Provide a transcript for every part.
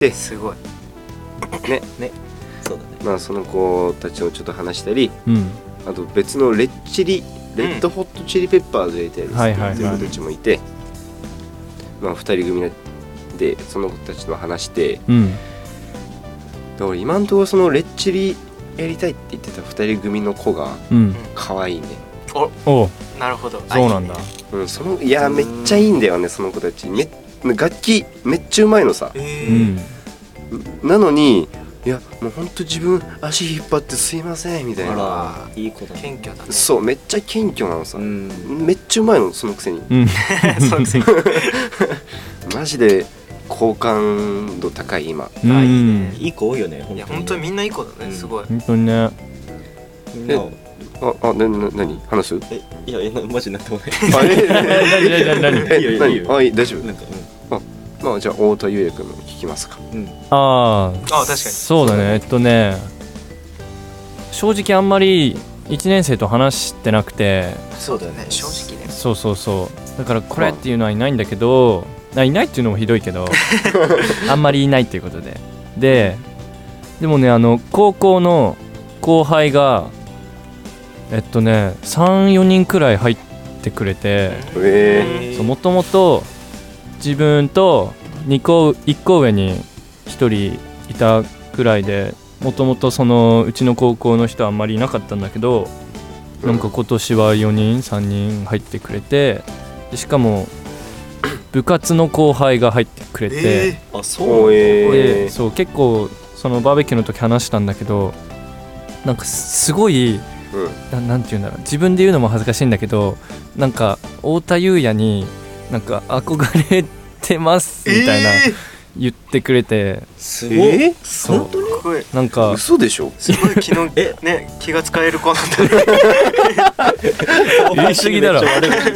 すごいねそうだね。 まあその子たちをちょっと話したり、 うんあと別のレッドホットチリペッパーズやりたいですって言ってる子たちもいて、まあ2人組でその子たちと話して、 うんだから今のところそのレッチリやりたいって言ってた2人組の子がうん可愛いね。 おなるほどそうなんだ。 いやめっちゃいいんだよねその子たち。楽器めっちゃうまいのさ。 うんなのにいやもうほんと自分足引っ張ってすいませんみたいな。 あらいい子だね。 謙虚だねそうめっちゃ謙虚なのさ、 うんめっちゃうまいのそのくせに。 うんそのくせにマジで好感度高い今。 うんあいいねいい子多いよね。 いや本当にみんないい子だね、 うんすごい本当にね。 みんな何話す？ いやマジなんともない。 何大丈夫。 なんかまあじゃあ太田優也君の聞きますか。 ああ確かにそうだね。正直あんまり1年生と話してなくて、 そうだよね正直ねそうだからこれっていうのはいないんだけど、いないっていうのもひどいけどあんまりいないっていうことでもね高校の後輩が3,4 人くらい入ってくれて、もともと自分と1個上に1人いたくらいで、もともとそのうちの高校の人はあんまりいなかったんだけど、なんか今年は4人3人入ってくれて、でしかも部活の後輩が入ってくれて、 あそうでそう結構そのバーベキューの時話したんだけど、なんかすごいなんていうんだろう、自分で言うのも恥ずかしいんだけど、なんか太田裕也になんか憧れてますみたいな言ってくれて、 すごいそうすごいなんか嘘でしょ。 すごい昨日ね気が使える子なんだね言い過ぎだろ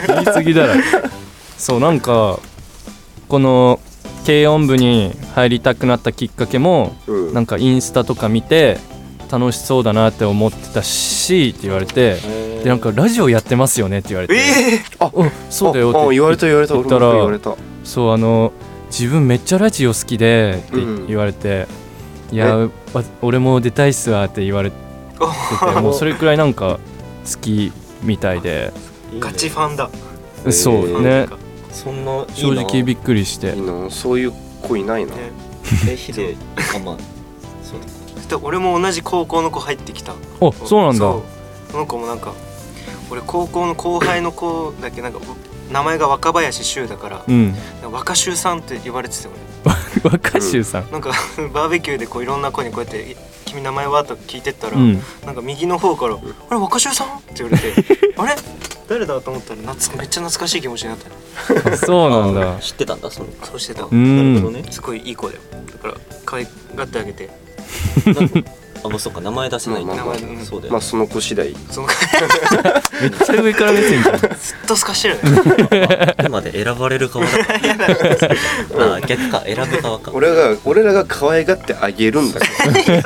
そうなんかこの軽音部に入りたくなったきっかけも、なんかインスタとか見て楽しそうだなって思ってたしって言われて、でなんかラジオやってますよねって言われて、そうだよって言われた言ったら、 言われた。 そう自分めっちゃラジオ好きでって言われて、いや俺も出たいっすわって言われてて、もうそれくらいなんか好きみたいで、 ガチファンだそうね、 そんないいな。 正直びっくりして。 いいな、そういう子いないな。 ヒデまあそうだ。 俺も同じ高校の子入ってきた。 そうなんだ。 その子もなんか俺高校の後輩の子だけなんか名前が若林修だから、若修さんって言われてたよ俺。 若修さん、 なんかバーベキューでこういろんな子にこうやって「君名前は?」と聞いてったら、なんか右の方から「あれ若修さん?」って言われて「あれ誰だ?」と思ったらめっちゃ懐かしい気持ちになったね。 そうなんだ。 知ってたんだその。 そうしてた。 なるほどね。 すごいいい子だよ。だから可愛がってあげて。 あ、もうそっか名前出せないんだ。そうだよ。 まあその子次第。 めっちゃ上から目線じゃん。 ずっとすかしてるね。 今で選ばれる側だからあ、逆か、選ぶ側か。 俺らが可愛がってあげるんだから。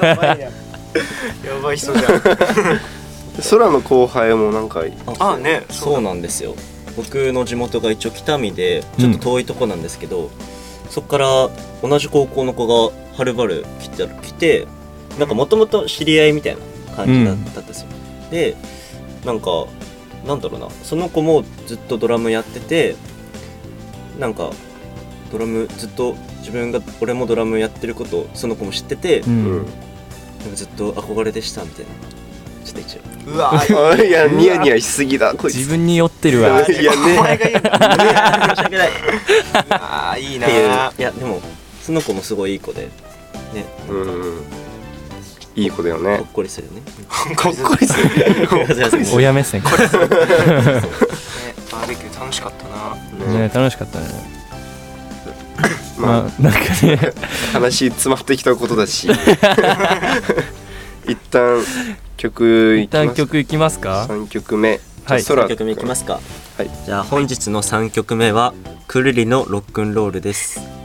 やばいやばい人じゃん。 空の後輩もなんかあね、 そうなんですよ。僕の地元が一応北見でちょっと遠いとこなんですけど、そっから同じ高校の子がはるばる来て、なんかもともと知り合いみたいな感じだったんですよ。で、なんかなんだろうな、その子もずっとドラムやってて、なんかドラムずっと俺もドラムやってることをその子も知ってて、なんかずっと憧れでしたみたいな。ちょっと一応。 うわいやニヤニヤしすぎだこいつ。 自分に酔ってるわ。 いやね。 お前が言うの。 申し訳ない。 ああいいな。 いやでもその子もすごいいい子でね。 いい子だよね。 ほっこりするね。 ほっこりする。 親目線。 バーベキュー楽しかったな。 ね、楽しかったね。 まあなんかね、 話詰まってきたことだし。一旦曲いきますか。3曲目。 はい、3曲目いきますか。はい。じゃあ本日の3曲目はくるりのロックンロールです。